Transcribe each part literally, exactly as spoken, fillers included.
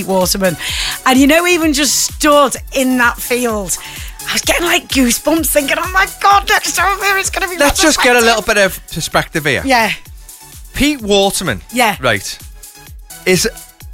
Waterman. And you know, even just stood in that field, I was getting like goosebumps thinking, oh my God, next time here it's going to be... Let's just get a little bit of perspective here. Yeah. Pete Waterman, yeah, right, is,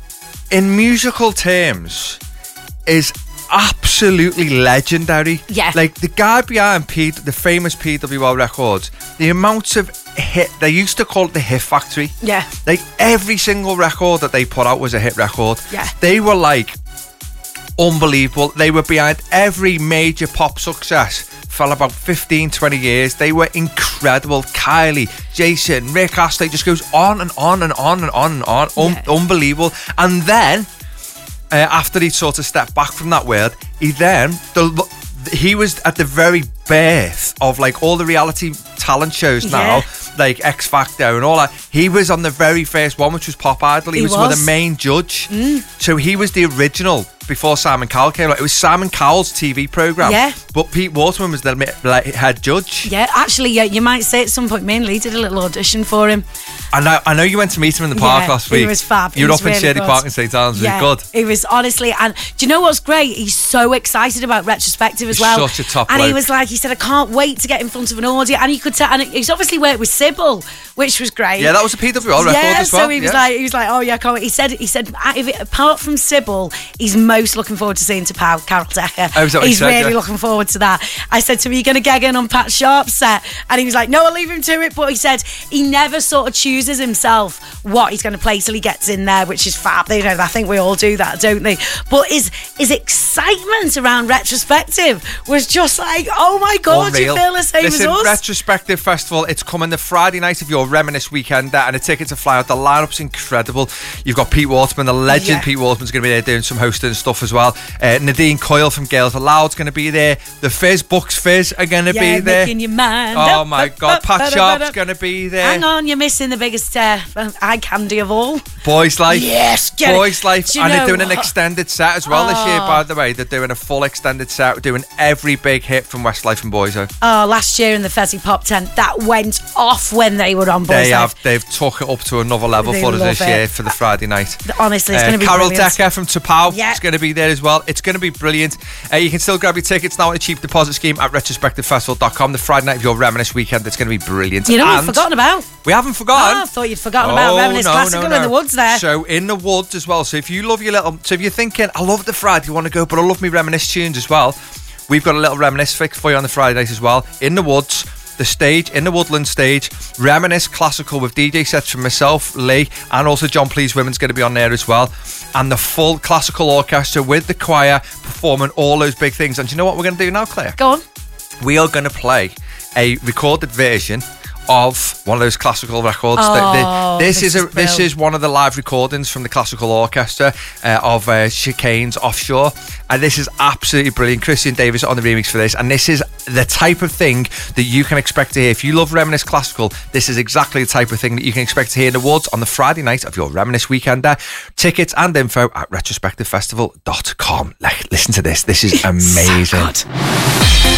in musical terms, is absolutely legendary. Yeah. Like, the guy behind P, the famous P W R records, the amounts of hit, they used to call it the Hit Factory. Yeah. Like, every single record that they put out was a hit record. Yeah. They were like unbelievable. They were behind every major pop success for about fifteen, twenty years. They were incredible. Kylie, Jason, Rick Astley, just goes on and on and on and on and on. Un- Yeah. Unbelievable. And then, uh, after he sort of stepped back from that world, he then, the, he was at the very birth of like all the reality talent shows now, Yeah. like X Factor and all that. He was on the very first one, which was Pop Idol. He, He was, one of was. the main judge. Mm. So he was the original before Simon Cowell came. Like, it was Simon Cowell's T V programme. Yeah. But Pete Waterman was the like, head judge. Yeah, actually, yeah, you might say at some point, me and Lee did a little audition for him. And I, I know you went to meet him in the park Yeah, last he week. was fab. He You were was up in really Shady good. Park in Saint Helens. Yeah, It was good. he was, honestly. And do you know what's great? He's so excited about retrospective as He's well. such a top And he bloke. was like, he said, I can't wait to get in front of an audience. And you could tell, and he's obviously worked with Sybil, which was great. Yeah, that was a P W R record yeah, as well. so he was yeah. like, he was like, oh yeah, I can't wait. He said, he said, if it, apart from Sybil, he's most looking forward to seeing Tapao, Carol Decker. Oh, is that what he he's said, really yeah? looking forward to that. I said to him, are you going to gag in on Pat Sharp's set? And he was like, no, I'll leave him to it. But he said he never sort of chooses himself what he's going to play till he gets in there, which is fab. You know, I think we all do that, don't they? But his his excitement around retrospective was just like, oh my God, do you Unreal. feel the same Listen, as us? Retrospective Festival, it's coming the Friday night of your Reminisce weekend, and a ticket to fly out. The lineup's incredible. You've got Pete Waterman, the legend. Yeah. Pete Waterman's going to be there doing some hosting and stuff as well. Uh, Nadine Coyle from Girls Aloud's going to be there. The Fizz, Bucks Fizz are going to yeah, be there. making your mind Oh up, my up, God, up, Pat up, Sharp's up. going to be there. Hang on, you're missing the biggest uh, eye candy of all. Boys Life. Yes, get it. Boys Life. Do you And they're know doing an what? extended set as well this year, Oh. by the way. They're doing a full extended set, doing every big hit from Westlife and Boyzone. Oh, last year in the Fezzy Pop tent, that went off when they were on Boys They Life. have, they've took it up to another level They for us love this it. year for the Friday night. Honestly, it's Uh, going to be Carol brilliant. Decker from Tapao Yeah. is going to be there as well. It's going to be brilliant. Uh, you can still grab your tickets now on a cheap deposit scheme at retrospective festival dot com. The Friday night of your Reminisce weekend, it's going to be brilliant. You know what And we've forgotten about? we haven't forgotten. Oh, I thought you'd forgotten about Oh, Reminisce no, Classical no, no. in the woods there. So in the woods as well. So if you love your little, so if you're thinking, I love the Friday, you want to go, but I love me Reminisce tunes as well. We've got a little Reminisce fix for you on the Friday night as well. In the woods, the stage, in the Woodland stage, Reminisce Classical with D J sets from myself, Lee, and also John Please Women's going to be on there as well. And the full classical orchestra with the choir performing all those big things. And do you know what we're going to do now, Claire? Go on. We are going to play a recorded version of one of those classical records. Oh, The- the- this, this is a is this brilliant. is one of the live recordings from the classical orchestra uh, of uh, Chicane's Offshore, and this is absolutely brilliant. Christian Davis on the remix for this, and this is the type of thing that you can expect to hear if you love Reminisce Classical. This is exactly the type of thing that you can expect to hear in the woods on the Friday night of your Reminisce weekender. Tickets and info at retrospective festival dot com. Like, listen to this. This is amazing. So good.